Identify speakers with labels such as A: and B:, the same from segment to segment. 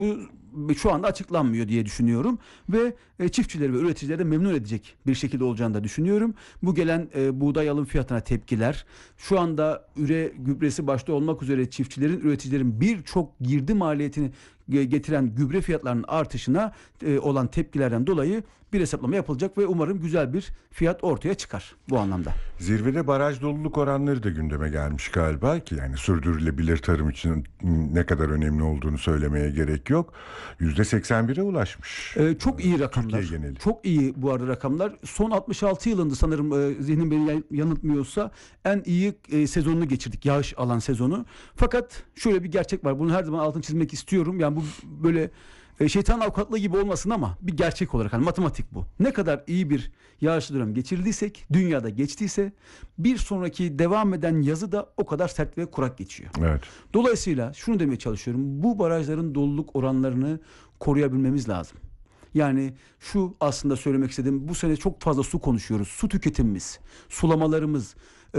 A: Bu şu anda açıklanmıyor diye düşünüyorum ve çiftçileri ve üreticileri de memnun edecek bir şekilde olacağını da düşünüyorum. Bu gelen buğday alım fiyatına tepkiler, şu anda gübresi başta olmak üzere çiftçilerin, üreticilerin birçok girdi maliyetini getiren gübre fiyatlarının artışına olan tepkilerden dolayı bir hesaplama yapılacak ve umarım güzel bir fiyat ortaya çıkar bu anlamda.
B: Zirvede baraj doluluk oranları da gündeme gelmiş galiba ki yani sürdürülebilir tarım için ne kadar önemli olduğunu söylemeye gerek yok. %81'e ulaşmış.
A: Çok iyi rakamlar.
B: Türkiye geneli.
A: Çok iyi bu arada rakamlar. Son 66 yılında sanırım zihnim beni yanıltmıyorsa en iyi sezonunu geçirdik. Yağış alan sezonu. Fakat şöyle bir gerçek var. Bunu her zaman altını çizmek istiyorum. Yani bu böyle şeytan avukatlığı gibi olmasın ama bir gerçek olarak hani matematik bu. Ne kadar iyi bir yağışlı dönem geçirdiysek, dünyada geçtiyse bir sonraki devam eden yazı da o kadar sert ve kurak geçiyor.
B: Evet.
A: Dolayısıyla şunu demeye çalışıyorum. Bu barajların doluluk oranlarını koruyabilmemiz lazım. Yani şu aslında söylemek istediğim, bu sene çok fazla su konuşuyoruz. Su tüketimimiz, sulamalarımız,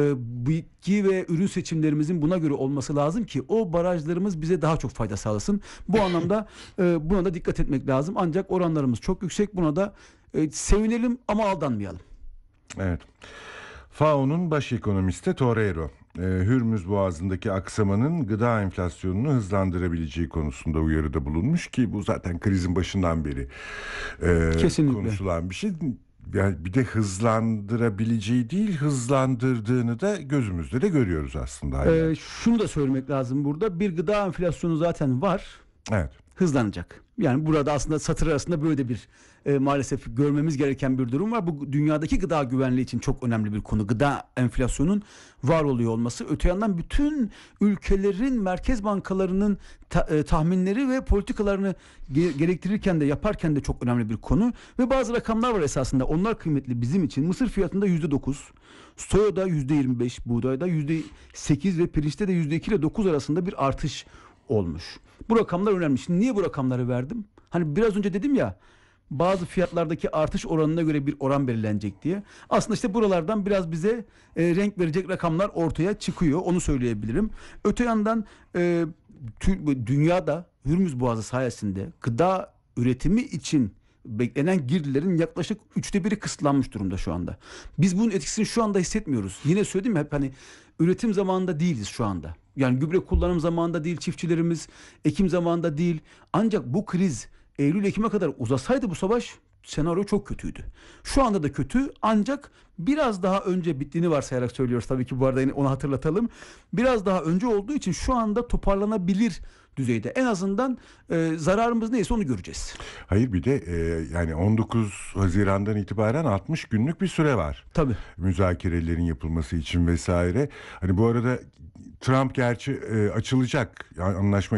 A: bitki ve ürün seçimlerimizin buna göre olması lazım ki o barajlarımız bize daha çok fayda sağlasın. Bu anlamda buna da dikkat etmek lazım. Ancak oranlarımız çok yüksek. Buna da sevinelim ama aldanmayalım.
B: Evet. FAO'nun baş ekonomisti Torreiro, Hürmüz Boğazı'ndaki aksamanın gıda enflasyonunu hızlandırabileceği konusunda uyarıda bulunmuş ki bu zaten krizin başından beri konuşulan bir şey. Yani bir de hızlandırabileceği değil, hızlandırdığını da gözümüzde de görüyoruz aslında.
A: Şunu da söylemek lazım burada. Bir gıda enflasyonu zaten var.
B: Evet.
A: Hızlanacak. Yani burada aslında satır arasında böyle bir maalesef görmemiz gereken bir durum var. Bu dünyadaki gıda güvenliği için çok önemli bir konu. Gıda enflasyonun var oluyor olması. Öte yandan bütün ülkelerin merkez bankalarının tahminleri ve politikalarını gerektirirken de yaparken de çok önemli bir konu. Ve bazı rakamlar var esasında. Onlar kıymetli bizim için. Mısır fiyatında %9, soyada %25, buğdayda %8 ve pirinçte de %2 ile 9 arasında bir artış olmuş. Bu rakamlar önemli. Şimdi niye bu rakamları verdim? Hani biraz önce dedim ya, bazı fiyatlardaki artış oranına göre bir oran belirlenecek diye. Aslında işte buralardan biraz bize renk verecek rakamlar ortaya çıkıyor. Onu söyleyebilirim. Öte yandan dünyada Hürmüz Boğazı sayesinde gıda üretimi için beklenen girdilerin yaklaşık 1/3 kısıtlanmış durumda şu anda. Biz bunun etkisini şu anda hissetmiyoruz. Yine söyledim hep hani üretim zamanında değiliz şu anda. Yani gübre kullanım zamanında değil, çiftçilerimiz ekim zamanında değil. Ancak bu kriz Eylül-Ekim'e kadar uzasaydı bu savaş, senaryo çok kötüydü. Şu anda da kötü, ancak biraz daha önce bittiğini varsayarak söylüyoruz tabii ki, bu arada yine onu hatırlatalım. Biraz daha önce olduğu için şu anda toparlanabilir düzeyde. En azından zararımız neyse onu göreceğiz.
B: Hayır, bir de yani 19 Haziran'dan itibaren 60 günlük bir süre var.
A: Tabii.
B: Müzakerelerin yapılması için vesaire. Hani bu arada Trump gerçi açılacak, yani anlaşma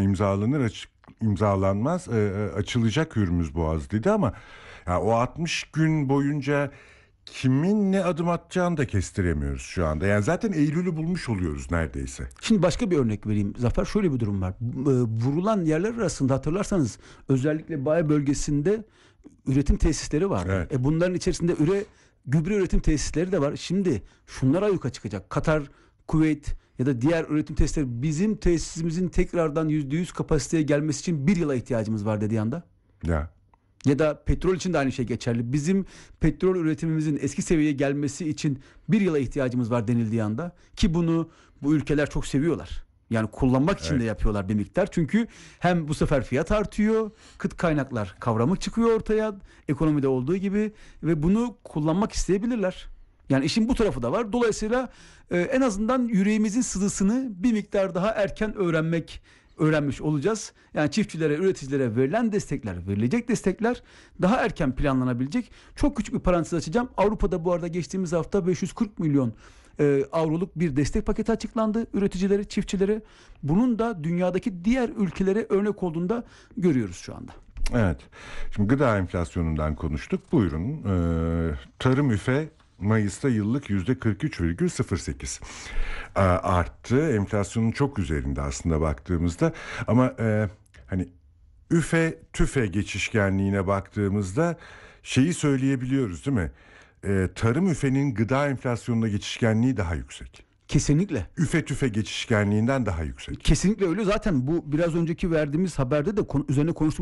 B: imzalanmaz, açılacak Hürmüz Boğazı dedi ama ya o 60 gün boyunca kimin ne adım atacağını da kestiremiyoruz şu anda. Yani zaten Eylül'ü bulmuş oluyoruz neredeyse.
A: Şimdi başka bir örnek vereyim Zafer. Şöyle bir durum var. Vurulan yerler arasında hatırlarsanız özellikle Baye bölgesinde üretim tesisleri var.
B: Evet.
A: Bunların içerisinde gübre üretim tesisleri de var. Şimdi şunlar ayyuka çıkacak. Katar, Kuveyt ya da diğer üretim tesisleri, bizim tesisimizin tekrardan %100 kapasiteye gelmesi için 1 yıla ihtiyacımız var dediği anda. Ya da petrol için de aynı şey geçerli. Bizim petrol üretimimizin eski seviyeye gelmesi için 1 yıla ihtiyacımız var denildiği anda, ki bunu bu ülkeler çok seviyorlar. Yani kullanmak için de yapıyorlar bir miktar. Çünkü hem bu sefer fiyat artıyor, kıt kaynaklar kavramı çıkıyor ortaya, ekonomide olduğu gibi, ve bunu kullanmak isteyebilirler. Yani işin bu tarafı da var. Dolayısıyla en azından yüreğimizin sızısını bir miktar daha erken öğrenmiş olacağız. Yani çiftçilere, üreticilere verilecek destekler daha erken planlanabilecek. Çok küçük bir parantez açacağım. Avrupa'da bu arada geçtiğimiz hafta 540 milyon avroluk bir destek paketi açıklandı üreticilere, çiftçilere. Bunun da dünyadaki diğer ülkelere örnek olduğunu da görüyoruz şu anda.
B: Evet. Şimdi gıda enflasyonundan konuştuk. Buyurun. Tarım üfe Mayıs'ta yıllık %43,08 arttı. Enflasyonun çok üzerinde aslında baktığımızda. Ama hani üfe tüfe geçişkenliğine baktığımızda şeyi söyleyebiliyoruz değil mi? Tarım üfenin gıda enflasyonuna geçişkenliği daha yüksek.
A: Kesinlikle.
B: Üfe tüfe geçişkenliğinden daha yüksek.
A: Kesinlikle öyle. Zaten bu biraz önceki verdiğimiz haberde de üzerine konuştuğumuz